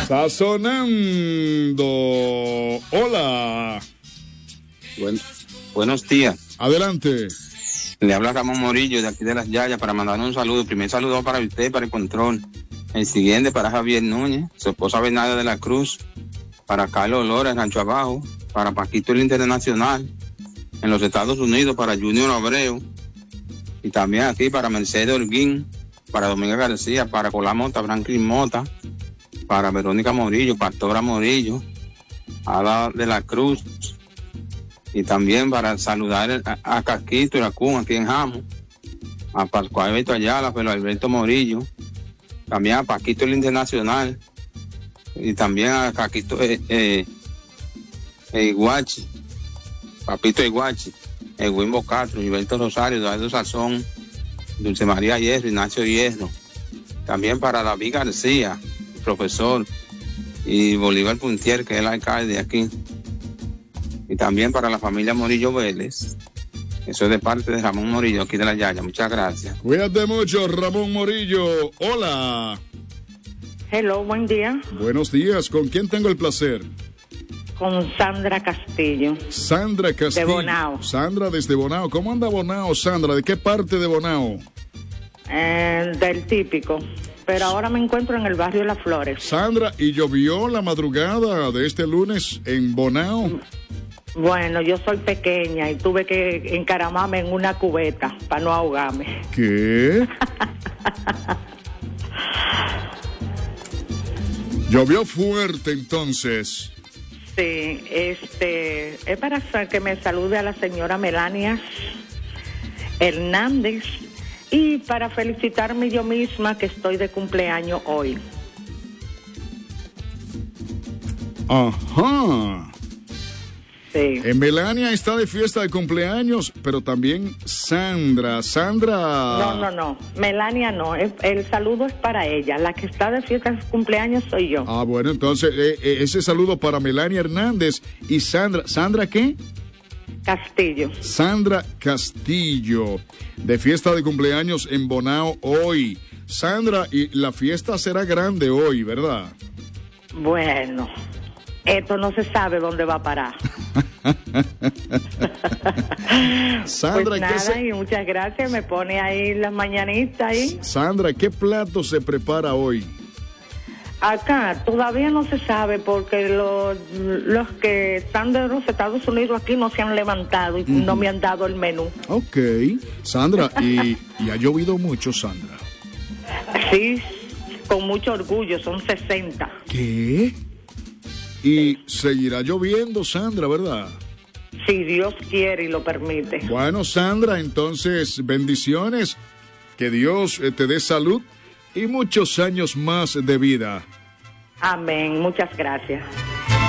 Sazonando. Hola. Buenos días. Adelante. Le habla Ramón Morillo de aquí de Las Yayas para mandar un saludo. El primer saludo para usted, para el control. El siguiente para Javier Núñez, su esposa Bernarda de la Cruz, para Carlos Lora, en Rancho Abajo, para Paquito el Internacional, en los Estados Unidos, para Junior Abreu, y también aquí para Mercedes Holguín, para Domingo García, para Colá Mota, Franklin Mota, para Verónica Morillo, Pastora Morillo, Ada de la Cruz, y también para saludar a Casquito y a Cun aquí en Jamo, a Pascual Alberto Ayala, Pedro Alberto Morillo, también a Paquito el Internacional, y también a Casquito Iguachi, Papito Iguachi, Wimbo Castro, Gilberto Rosario, Eduardo Sazón, Dulce María Hierro, Ignacio Hierro, también para David García, profesor, y Bolívar Puntier, que es el alcalde de aquí, y también para la familia Morillo Vélez. Eso es de parte de Ramón Morillo, aquí de La Yaya. Muchas gracias. Cuídate mucho, Ramón Morillo. Hola. Hello, buen día. Buenos días. ¿Con quién tengo el placer? Con Sandra Castillo. Sandra Castillo. De Bonao. Sandra desde Bonao. ¿Cómo anda Bonao, Sandra? ¿De qué parte de Bonao? Del Típico. Pero ahora me encuentro en el barrio Las Flores. Sandra, ¿y llovió la madrugada de este lunes en Bonao? Bueno, yo soy pequeña y tuve que encaramarme en una cubeta para no ahogarme. ¿Qué? Llovió fuerte entonces. Sí, es para que me salude a la señora Melania Hernández y para felicitarme yo misma que estoy de cumpleaños hoy. Ajá. Sí. Melania está de fiesta de cumpleaños, pero también Sandra. No. Melania no. El saludo es para ella. La que está de fiesta de cumpleaños soy yo. Ah, bueno, entonces ese saludo para Melania Hernández y Sandra. ¿Sandra qué? Castillo. Sandra Castillo, de fiesta de cumpleaños en Bonao hoy. Sandra, y la fiesta será grande hoy, ¿verdad? Bueno, esto no se sabe dónde va a parar. Sandra, pues nada, y muchas gracias, me pone ahí las mañanitas ahí. Sandra, ¿qué plato se prepara hoy? Acá todavía no se sabe porque los que están de los Estados Unidos aquí no se han levantado y no me han dado el menú. Ok, Sandra, y ha llovido mucho, Sandra. Sí, con mucho orgullo, son 60. ¿Qué? Y seguirá lloviendo, Sandra, ¿verdad? Si Dios quiere y lo permite. Bueno, Sandra, entonces, bendiciones. Que Dios te dé salud y muchos años más de vida. Amén, muchas gracias.